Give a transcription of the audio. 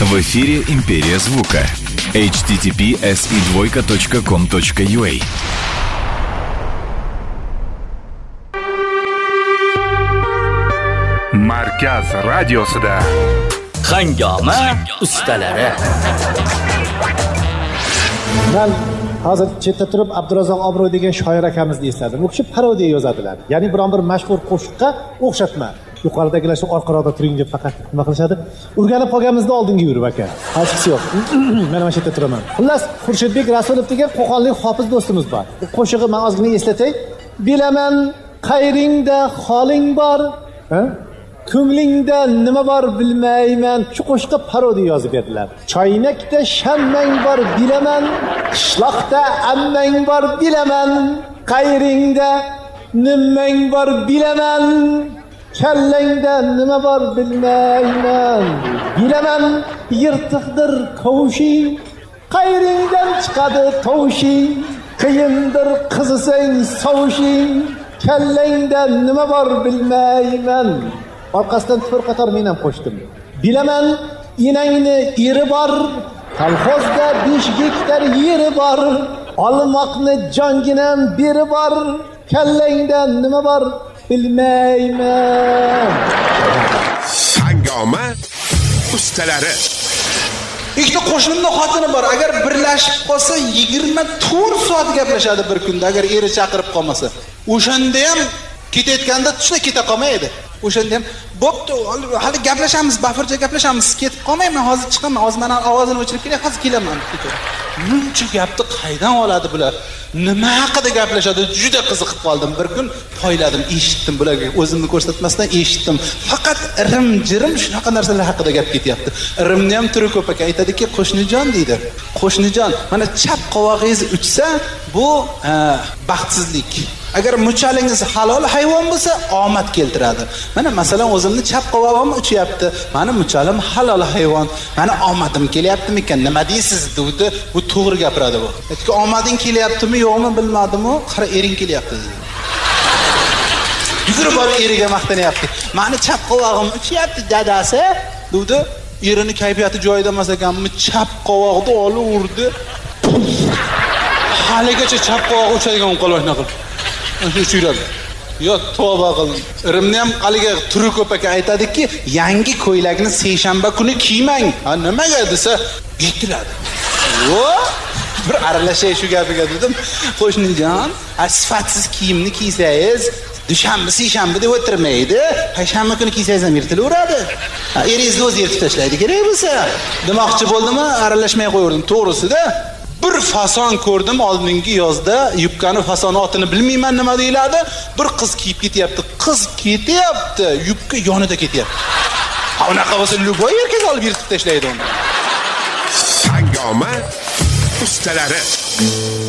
В эфире «Империя звука». https://com.ua. Markaz radiosida Hangoma ustalari. Men hozir chetda turib Abdurazzoq Obro degan shoir akamizni esladim. U kishi parodiya yozadilar. Ya'ni biron bir mashhur qo'shiqqa o'xshatma. Yuqoridagilar shu orqaroqda turing deb faqat nima qilishadi? Urganib qolganimizda oldinga yurib aka. Hechqisi yo'q. Men mana shu yerda turaman. Xullas, Xurshidbek Rasulov degan Qo'qonlik hofiz do'stimiz bor. Bu qo'shig'i men ozgina eslatay. Bilaman, qayringda xoling bor, ko'nglingda nima bor bilmayman. Shu qo'shiqqa parodiya yozib berdilar. Choynakda shammang bor bilaman, qishloqda ammang bor bilaman, qayringda nimang bor bilaman, kallangda nima bor bilmayman. Bilaman, yirtiqdir kovushing, qayringdan chiqadi tovushing, qiyindir qizisang sovushing, kallangda nima bor bilmayman. Orqasidan to'rt qator men ham qo'shdim. Bilaman, inangni eri bor, kolxozda 5 gektar yeri bor, olmoqni jonginam beri bor, kallangdan nima bor bilmayman. Hangoma ustalari. Ikkita qo'shnimning xotini bor. Agar birlashib qolsa 24 soat gaplashadi bir kunda, agar eri chaqirib qolmasa. O'shanda ham ketayotganda tushda keta qolmaydi. O'shanda ham bo'pti, hali gaplashamiz, bafurja gaplashamiz, ketib qolmayman, hozir chiqaman, hozir mana ovozini o'chirib kelay, hozir kelaman dedi. Buncha gapni qaydan oladi bular? Nima haqida gaplashadi? Juda qiziqib qoldim. Bir kun poyladim, eshitdim bularga, o'zimni ko'rsatmasdan eshitdim. Faqat irim-jirim shunaqa narsalar haqida gap ketyapti. Irimni ham turi ko'p aka, aytadiki, qo'shnijon deydi. Qo'shnijon, mana chap qovog'ingiz uchsa, bu baxtsizlik. Agar muchalingiz halol hayvon bo'lsa, omad keltiradi. Mana masalan o'zimni chap qovog'im uchyapti. Mani muchalim halol hayvon. Mani omadim kelyaptimi-ekan? Nima deysiz? Dedi. Bu to'g'ri gapiradi bu. Aytki, omading kelyaptimi, yo'qmi bilmadim-u, qara ering kelyapti dedi. Yugurib borib eriga maqtanyapti. Mani chap qovog'im uchyapti dadasi. Dedi. Erini kayfiyati joyida emas ekanmi, chap qovoqni olib urdi. Haligacha chap qovog'i uchadigan qolmoqni qildi. Shu yuradi. Yo, tavba qildim. Irimni ham haliga turi ko'p aka aytadiki, yangi ko'ylakni seshanba kuni kiymang. Ha, nimaga desa, yetiladi. Yo, bir aralashay shu gapiga dedim. Qo'shnijon, sifatsiz kiyimni kiysangiz, dushanba, seshanba deb o'tirmaydi. Payshanba kuni kiysangiz ham yirtilaveradi. Eringizni o'zi yirtib tashlaydi kerak bo'lsa. Demoqchi bo'ldimmi, aralashmay qo'yardim, to'g'risida. Bir fason ko'rdim oldingi yozda, yubkani fasoni otini bilmayman nima deyiladi. Bir qiz kiyib ketyapti. Qiz ketyapti, yubka yonida ketyapti. Ha, unaqa bo'lsa luboy erkak olib yirtib tashlaydi uni. Hangoma ustalari.